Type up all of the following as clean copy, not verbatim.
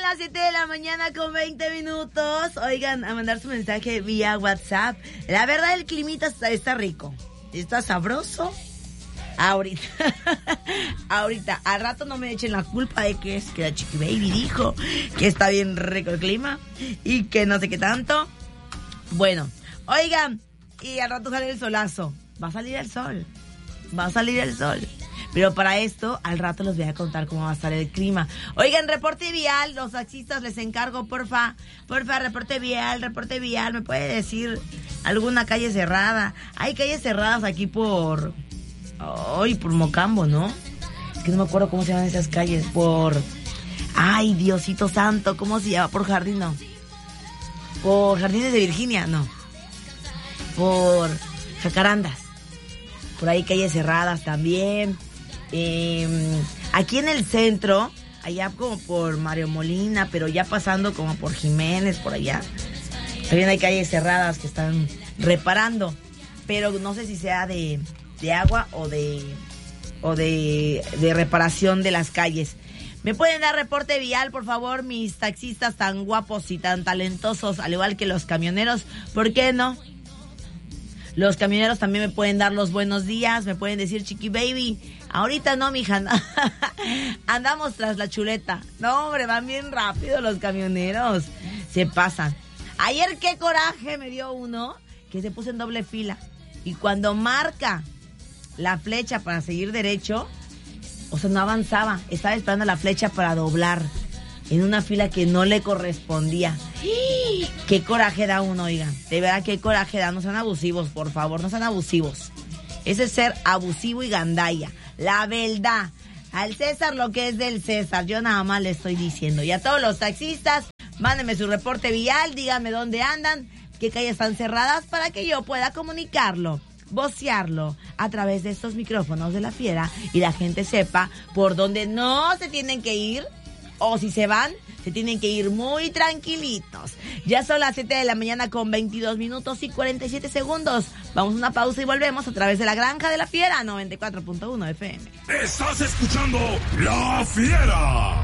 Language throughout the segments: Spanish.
las 7 de la mañana con 20 minutos. Oigan, a mandar su mensaje vía WhatsApp. La verdad, el climita está rico. Está sabroso. Ahorita, al rato no me echen la culpa de que la Chiqui Baby dijo que está bien rico el clima y que no sé qué tanto. Bueno, oigan, y al rato sale el solazo. Va a salir el sol. Pero para esto, al rato les voy a contar cómo va a estar el clima. Oigan, reporte vial, los taxistas les encargo, porfa, reporte vial. ¿Me puede decir alguna calle cerrada? Hay calles cerradas aquí por Mocambo, ¿no? Es que no me acuerdo cómo se llaman esas calles. Ay, Diosito Santo, ¿cómo se llama? Por Jardín, no. Por Jardines de Virginia, no. Por Jacarandas. Por ahí calles cerradas también. Aquí en el centro, allá como por Mario Molina, pero ya pasando como por Jiménez, por allá. También hay calles cerradas que están reparando. Pero no sé si sea de agua o de reparación de las calles. ¿Me pueden dar reporte vial, por favor, mis taxistas tan guapos y tan talentosos, al igual que los camioneros? ¿Por qué no? Los camioneros también me pueden dar los buenos días, me pueden decir, Chiqui Baby, ahorita no, mija, andamos tras la chuleta. No, hombre, van bien rápido los camioneros, se pasan. Ayer qué coraje me dio uno que se puso en doble fila y cuando marca la flecha para seguir derecho, o sea, no avanzaba, estaba esperando la flecha para doblar en una fila que no le correspondía. Qué coraje da uno, oigan, de verdad qué coraje da. No sean abusivos, por favor, no sean abusivos. Ese es ser abusivo y gandalla, la verdad. Al César lo que es del César, yo nada más le estoy diciendo. Y a todos los taxistas, mándenme su reporte vial, díganme dónde andan, qué calles están cerradas para que yo pueda comunicarlo, vocearlo a través de estos micrófonos de La Fiera y la gente sepa por dónde no se tienen que ir, o si se van, se tienen que ir muy tranquilitos. Ya son las 7 de la mañana con 22 minutos y 47 segundos. Vamos a una pausa y volvemos a través de La Granja de La Fiera, 94.1 FM. Estás escuchando La Fiera,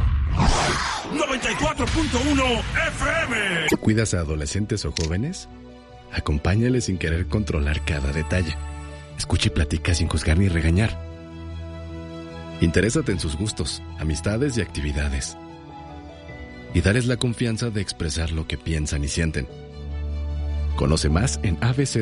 94.1 FM. ¿Cuidas a adolescentes o jóvenes? Acompáñales sin querer controlar cada detalle. Escucha y platica sin juzgar ni regañar. Interésate en sus gustos, amistades y actividades. Y dales la confianza de expresar lo que piensan y sienten. Conoce más en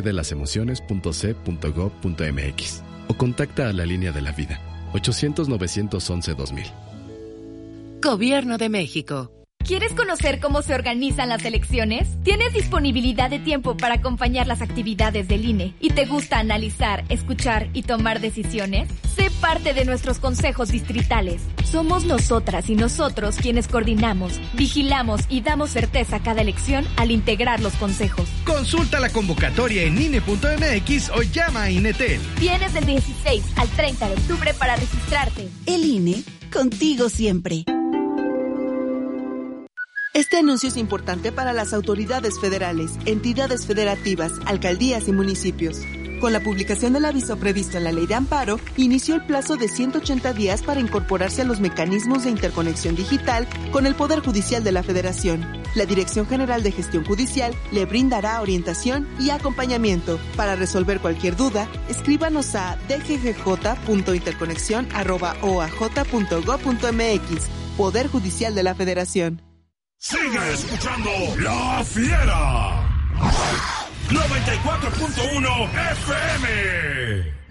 abcdelasemociones.c.gov.mx o contacta a la Línea de la Vida, 800-911-2000. Gobierno de México. ¿Quieres conocer cómo se organizan las elecciones? ¿Tienes disponibilidad de tiempo para acompañar las actividades del INE? ¿Y te gusta analizar, escuchar y tomar decisiones? Sé parte de nuestros consejos distritales. Somos nosotras y nosotros quienes coordinamos, vigilamos y damos certeza a cada elección al integrar los consejos. Consulta la convocatoria en INE.mx o llama a INETEL. Tienes del 16 al 30 de octubre para registrarte. El INE, contigo siempre. Este anuncio es importante para las autoridades federales, entidades federativas, alcaldías y municipios. Con la publicación del aviso previsto en la Ley de Amparo, inició el plazo de 180 días para incorporarse a los mecanismos de interconexión digital con el Poder Judicial de la Federación. La Dirección General de Gestión Judicial le brindará orientación y acompañamiento. Para resolver cualquier duda, escríbanos a dggj.interconexion@oaj.gov.mx. Poder Judicial de la Federación. Sigue escuchando La Fiera, 94.1 FM.